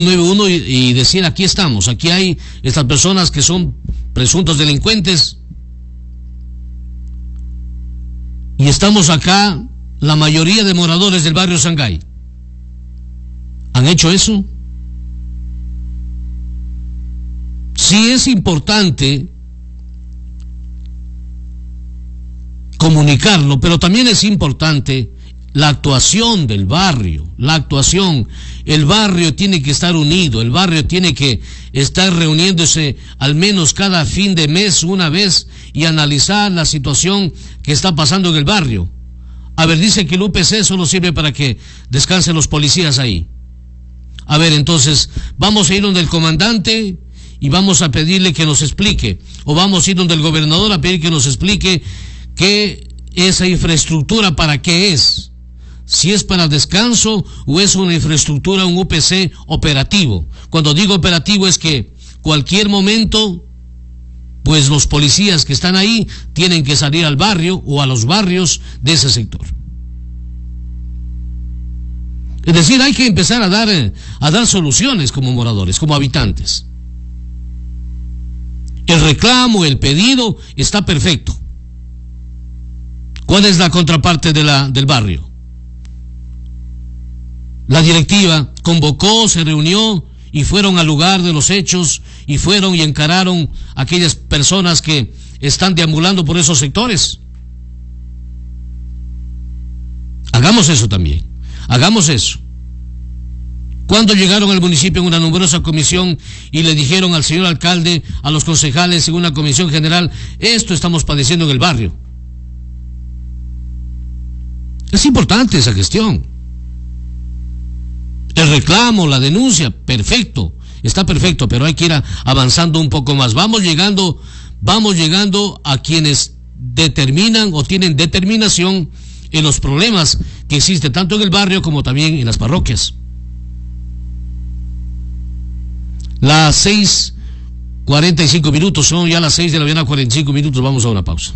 911 y decir, aquí estamos, aquí hay estas personas que son presuntos delincuentes y estamos acá, la mayoría de moradores del barrio Shanghái. ¿Han hecho eso? Sí es importante comunicarlo, pero también es importante la actuación del barrio, el barrio tiene que estar unido, el barrio tiene que estar reuniéndose al menos cada fin de mes una vez y analizar la situación que está pasando en el barrio. A ver, dice que el UPC solo sirve para que descansen los policías ahí. A ver, entonces, vamos a ir donde el comandante y vamos a pedirle que nos explique, o vamos a ir donde el gobernador a pedir que nos explique que esa infraestructura para qué es. Si es para descanso o es una infraestructura, un UPC operativo. Cuando digo operativo es que cualquier momento, pues los policías que están ahí tienen que salir al barrio o a los barrios de ese sector. Es decir, hay que empezar a dar soluciones como moradores, como habitantes. El reclamo, el pedido está perfecto. ¿Cuál es la contraparte del barrio? La directiva convocó, se reunió y fueron al lugar de los hechos y fueron y encararon a aquellas personas que están deambulando por esos sectores. Hagamos eso también, hagamos eso. Cuando llegaron al municipio en una numerosa comisión y le dijeron al señor alcalde, a los concejales en una comisión general, esto estamos padeciendo en el barrio. Es importante esa gestión. El reclamo, la denuncia, perfecto, está perfecto, pero hay que ir avanzando un poco más. Vamos llegando a quienes determinan o tienen determinación en los problemas que existen tanto en el barrio como también en las parroquias. Las 6:45, son ya las 6 de la mañana, 45 minutos, vamos a una pausa.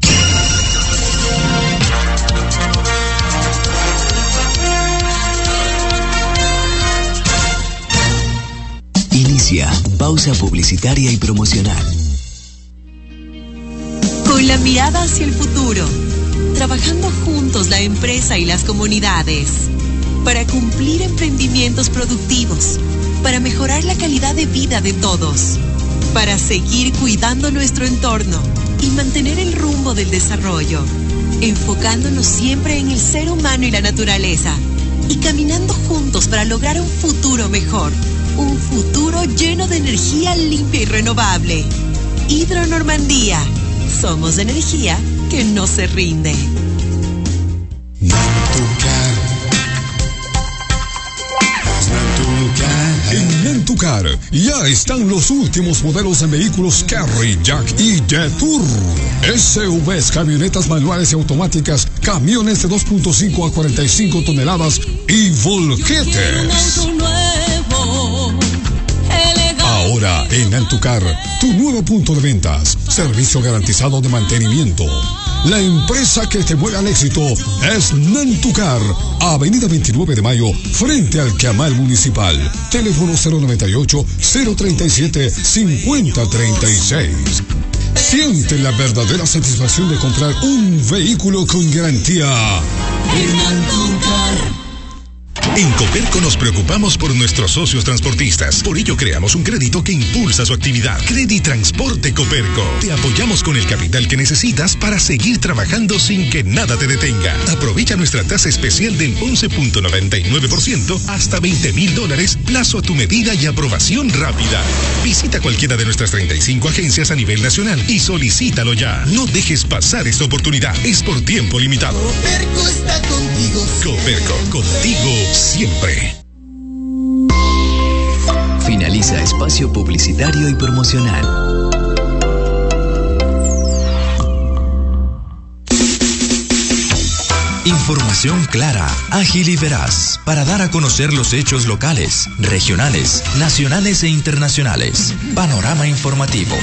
Inicia pausa publicitaria y promocional. Con la mirada hacia el futuro, trabajando juntos la empresa y las comunidades, para cumplir emprendimientos productivos, para mejorar la calidad de vida de todos, para seguir cuidando nuestro entorno y mantener el rumbo del desarrollo, enfocándonos siempre en el ser humano y la naturaleza, y caminando juntos para lograr un futuro mejor. Un futuro lleno de energía limpia y renovable. Hidro Normandía. Somos energía que no se rinde. En Nentucar ya están los últimos modelos en vehículos Carry, Jack y Jetour. SUVs, camionetas manuales y automáticas, camiones de 2.5 a 45 toneladas y volquetes. Ahora en Nentucar, tu nuevo punto de ventas, servicio garantizado de mantenimiento. La empresa que te mueve al éxito es Nentucar, Avenida 29 de Mayo, frente al Camal Municipal. Teléfono 098-037-5036. Siente la verdadera satisfacción de comprar un vehículo con garantía. En Nentucar. En Coperco nos preocupamos por nuestros socios transportistas. Por ello creamos un crédito que impulsa su actividad. Creditransporte Coperco. Te apoyamos con el capital que necesitas para seguir trabajando sin que nada te detenga. Aprovecha nuestra tasa especial del 11.99% hasta $20,000, plazo a tu medida y aprobación rápida. Visita cualquiera de nuestras 35 agencias a nivel nacional y solicítalo ya. No dejes pasar esta oportunidad. Es por tiempo limitado. Coperco está contigo. Coperco, contigo siempre. Finaliza espacio publicitario y promocional. Información clara, ágil y veraz para dar a conocer los hechos locales, regionales, nacionales e internacionales. Panorama informativo.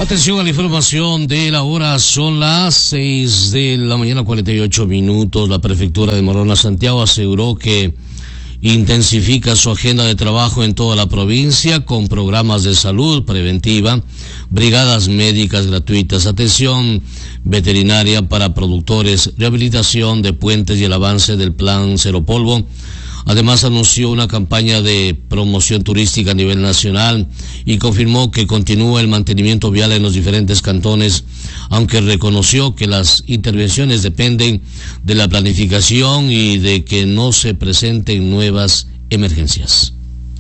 Atención a la información de la hora, son las 6 de la mañana, 48 minutos. La prefectura de Morona Santiago aseguró que intensifica su agenda de trabajo en toda la provincia con programas de salud preventiva, brigadas médicas gratuitas, atención veterinaria para productores, rehabilitación de puentes y el avance del plan Cero Polvo. Además anunció una campaña de promoción turística a nivel nacional y confirmó que continúa el mantenimiento vial en los diferentes cantones, aunque reconoció que las intervenciones dependen de la planificación y de que no se presenten nuevas emergencias.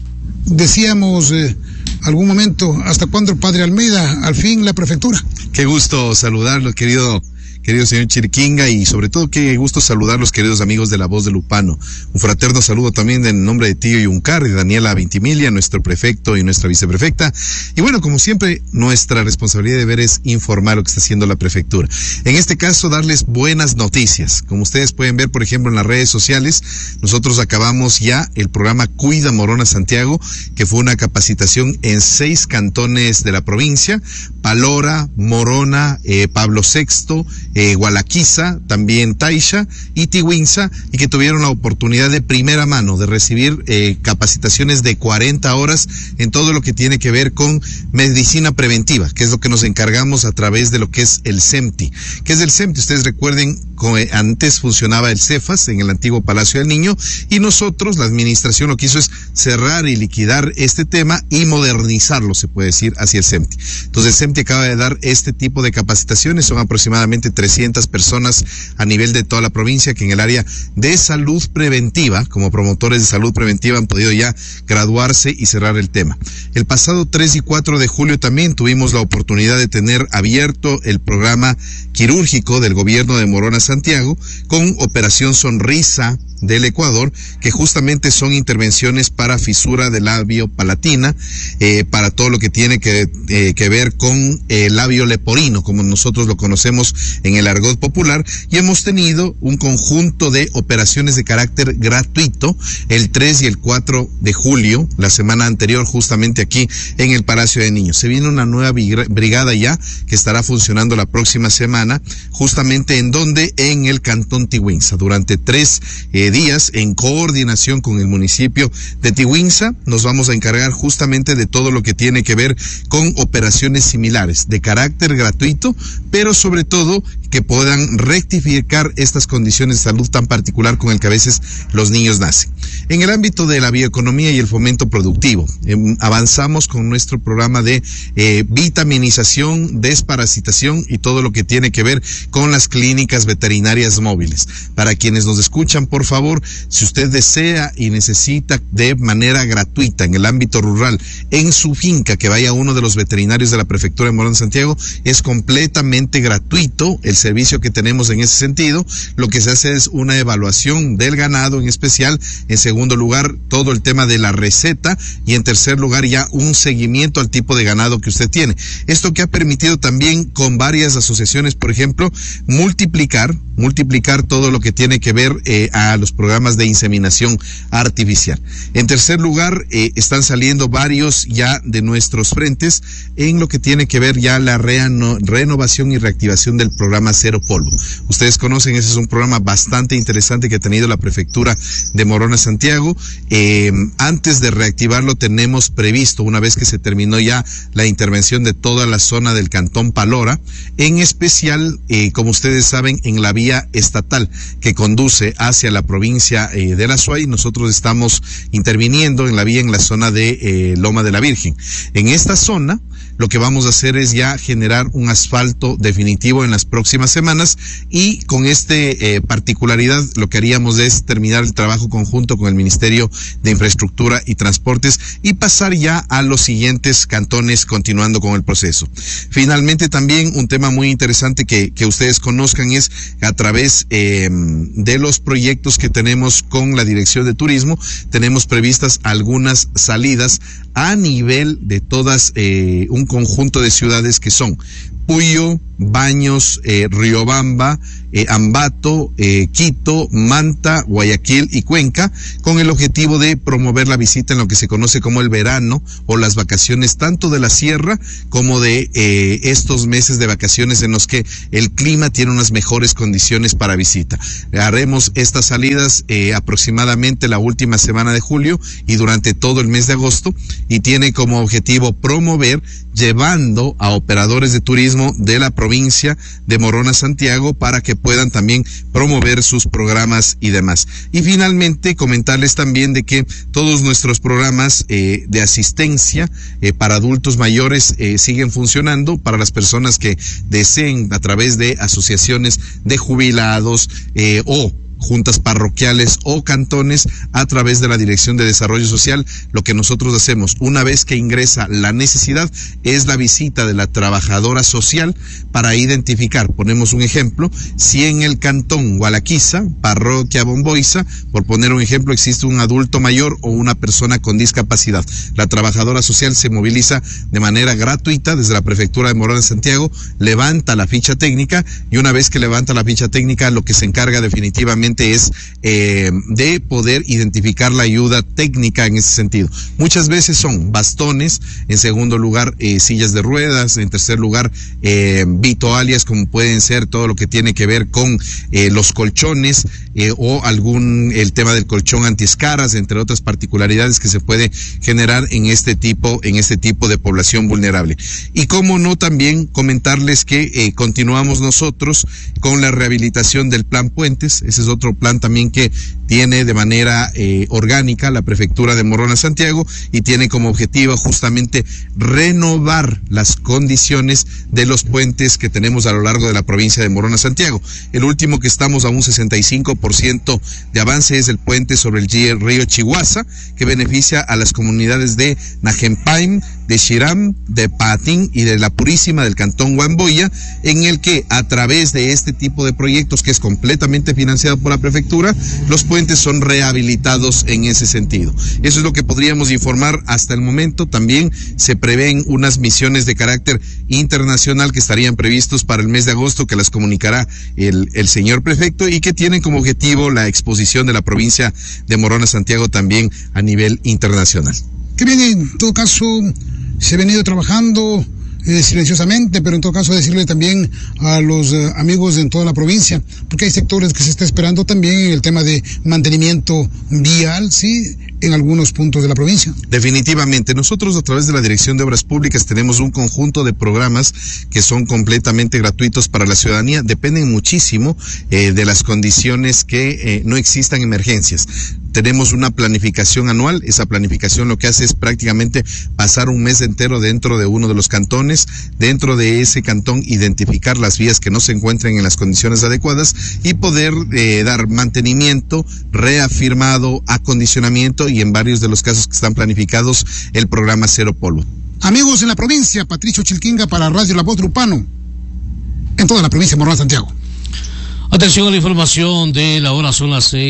Decíamos algún momento, ¿hasta cuándo, padre Almeida? Al fin la prefectura. Qué gusto saludarlo, querido señor Chiriquinga, y sobre todo qué gusto saludar a los queridos amigos de La Voz de Lupano. Un fraterno saludo también en nombre de Tío Yuncar y Daniela Vintimiglia, nuestro prefecto y nuestra viceprefecta. Y bueno, como siempre, nuestra responsabilidad de ver es informar lo que está haciendo la prefectura. En este caso, darles buenas noticias. Como ustedes pueden ver, por ejemplo, en las redes sociales, nosotros acabamos ya el programa Cuida Morona Santiago, que fue una capacitación en 6 cantones de la provincia: Palora, Morona, Pablo VI, Gualaquiza, también Taisha y Tiwinsa, y que tuvieron la oportunidad de primera mano de recibir capacitaciones de 40 horas en todo lo que tiene que ver con medicina preventiva, que es lo que nos encargamos a través de lo que es el CEMTI. ¿Qué es el CEMTI? Ustedes recuerden, antes funcionaba el CEFAS en el antiguo Palacio del Niño, y nosotros, la administración, lo que hizo es cerrar y liquidar este tema y modernizarlo, se puede decir, hacia el CEMTI. Entonces el CEMTI acaba de dar este tipo de capacitaciones, son aproximadamente 300 personas a nivel de toda la provincia que en el área de salud preventiva, como promotores de salud preventiva, han podido ya graduarse y cerrar el tema. El pasado 3 y 4 de julio también tuvimos la oportunidad de tener abierto el programa quirúrgico del gobierno de Morona Santiago con Operación Sonrisa del Ecuador, que justamente son intervenciones para fisura del labio palatina, para todo lo que tiene que ver con el labio leporino, como nosotros lo conocemos en el argot popular, y hemos tenido un conjunto de operaciones de carácter gratuito el 3 y el 4 de julio, la semana anterior, justamente aquí en el Palacio de Niños. Se viene una nueva brigada ya que estará funcionando la próxima semana, justamente en el cantón Tiwinsa, durante 3 días, en coordinación con el municipio de Tiwinsa. Nos vamos a encargar justamente de todo lo que tiene que ver con operaciones similares de carácter gratuito, pero sobre todo que puedan rectificar estas condiciones de salud tan particular con el que a veces los niños nacen. En el ámbito de la bioeconomía y el fomento productivo, avanzamos con nuestro programa de vitaminización, desparasitación y todo lo que tiene que ver con las clínicas veterinarias móviles. Para quienes nos escuchan, por favor, si usted desea y necesita de manera gratuita en el ámbito rural, en su finca, que vaya uno de los veterinarios de la prefectura de Morona Santiago, es completamente gratuito el servicio que tenemos en ese sentido. Lo que se hace es una evaluación del ganado en especial, en segundo lugar todo el tema de la receta, y en tercer lugar ya un seguimiento al tipo de ganado que usted tiene. Esto que ha permitido también con varias asociaciones, por ejemplo, multiplicar todo lo que tiene que ver a los programas de inseminación artificial. En tercer lugar, están saliendo varios ya de nuestros frentes en lo que tiene que ver ya la renovación y reactivación del programa Cero Polvo. Ustedes conocen, ese es un programa bastante interesante que ha tenido la prefectura de Morona Santiago. Antes de reactivarlo tenemos previsto, una vez que se terminó ya la intervención de toda la zona del cantón Palora, en especial, como ustedes saben, en la vía estatal que conduce hacia la provincia de la Suay, nosotros estamos interviniendo en la vía en la zona de Loma de la Virgen. En esta zona, lo que vamos a hacer es ya generar un asfalto definitivo en las próximas semanas, y con particularidad lo que haríamos es terminar el trabajo conjunto con el Ministerio de Infraestructura y Transportes y pasar ya a los siguientes cantones continuando con el proceso. Finalmente, también un tema muy interesante que ustedes conozcan es a través de los proyectos que tenemos con la Dirección de Turismo. Tenemos previstas algunas salidas a nivel de todas un conjunto de ciudades que son Puyo, Baños, Riobamba, Ambato, Quito, Manta, Guayaquil y Cuenca, con el objetivo de promover la visita en lo que se conoce como el verano o las vacaciones tanto de la sierra como de estos meses de vacaciones en los que el clima tiene unas mejores condiciones para visita. Haremos estas salidas aproximadamente la última semana de julio y durante todo el mes de agosto, y tiene como objetivo promover llevando a operadores de turismo de la provincia de Morona Santiago para que puedan también promover sus programas y demás. Y finalmente comentarles también de que todos nuestros programas de asistencia para adultos mayores siguen funcionando para las personas que deseen a través de asociaciones de jubilados o juntas parroquiales o cantones a través de la Dirección de Desarrollo Social. Lo que nosotros hacemos una vez que ingresa la necesidad es la visita de la trabajadora social para identificar, ponemos un ejemplo, si en el cantón Gualaquiza, parroquia Bomboiza, por poner un ejemplo, existe un adulto mayor o una persona con discapacidad. La trabajadora social se moviliza de manera gratuita desde la prefectura de Morona Santiago, levanta la ficha técnica y una vez que levanta la ficha técnica lo que se encarga definitivamente es de poder identificar la ayuda técnica en ese sentido. Muchas veces son bastones, en segundo lugar sillas de ruedas, en tercer lugar vitualias como pueden ser todo lo que tiene que ver con los colchones o el tema del colchón antiescaras, entre otras particularidades que se puede generar en este tipo de población vulnerable. Y cómo no también comentarles que continuamos nosotros con la rehabilitación del Plan Puentes. Ese es otro plan también que tiene de manera orgánica la prefectura de Morona Santiago y tiene como objetivo justamente renovar las condiciones de los puentes que tenemos a lo largo de la provincia de Morona Santiago. El último que estamos a un 65% de avance es el puente sobre el río Chihuahua, que beneficia a las comunidades de Najempaim, de Xiram, de Patín y de La Purísima del cantón Huamboya, en el que a través de este tipo de proyectos que es completamente financiado por la prefectura, los puentes son rehabilitados en ese sentido. Eso es lo que podríamos informar hasta el momento. También se prevén unas misiones de carácter internacional que estarían previstos para el mes de agosto, que las comunicará el señor prefecto y que tienen como objetivo la exposición de la provincia de Morona Santiago también a nivel internacional. Que bien, en todo caso se ha venido trabajando silenciosamente, pero en todo caso decirle también a los amigos en toda la provincia, porque hay sectores que se está esperando también en el tema de mantenimiento vial, sí, en algunos puntos de la provincia. Definitivamente, nosotros a través de la Dirección de Obras Públicas tenemos un conjunto de programas que son completamente gratuitos para la ciudadanía, dependen muchísimo de las condiciones que no existan emergencias. Tenemos una planificación anual, esa planificación lo que hace es prácticamente pasar un mes entero dentro de uno de los cantones, dentro de ese cantón identificar las vías que no se encuentren en las condiciones adecuadas y poder dar mantenimiento, reafirmado, acondicionamiento y en varios de los casos que están planificados el programa Cero Polvo. Amigos en la provincia, Patricio Chilquinga para Radio La Voz de Lupano, en toda la provincia de Morona Santiago. Atención a la información de la hora, son las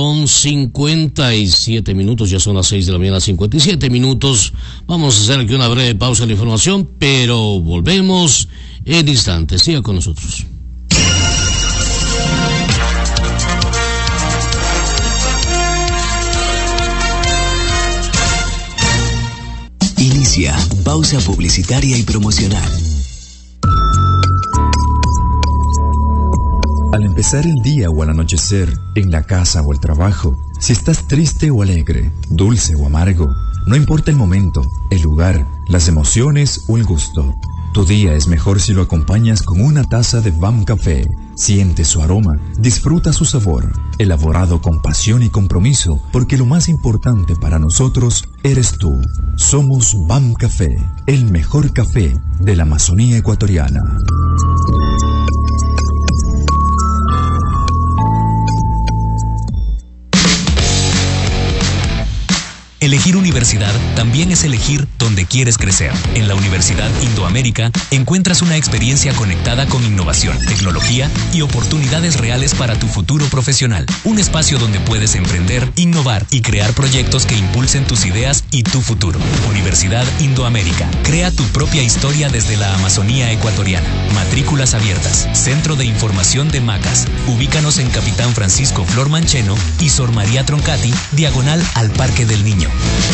6:57, ya son las 6 de la mañana, 57 minutos. Vamos a hacer aquí una breve pausa en la información, pero volvemos en instantes. Siga con nosotros. Inicia pausa publicitaria y promocional. Al empezar el día o al anochecer, en la casa o el trabajo, si estás triste o alegre, dulce o amargo, no importa el momento, el lugar, las emociones o el gusto. Tu día es mejor si lo acompañas con una taza de BAM Café. Siente su aroma, disfruta su sabor, elaborado con pasión y compromiso, porque lo más importante para nosotros eres tú. Somos BAM Café, el mejor café de la Amazonía ecuatoriana. Elegir universidad también es elegir dónde quieres crecer. En la Universidad Indoamérica encuentras una experiencia conectada con innovación, tecnología y oportunidades reales para tu futuro profesional. Un espacio donde puedes emprender, innovar y crear proyectos que impulsen tus ideas y tu futuro. Universidad Indoamérica. Crea tu propia historia desde la Amazonía ecuatoriana. Matrículas abiertas. Centro de Información de Macas. Ubícanos en Capitán Francisco Flor Mancheno y Sor María Troncati, diagonal al Parque del Niño.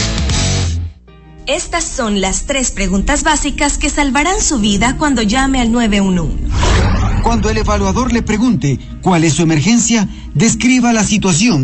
Estas son las 3 preguntas básicas que salvarán su vida cuando llame al 911. Cuando el evaluador le pregunte cuál es su emergencia, describa la situación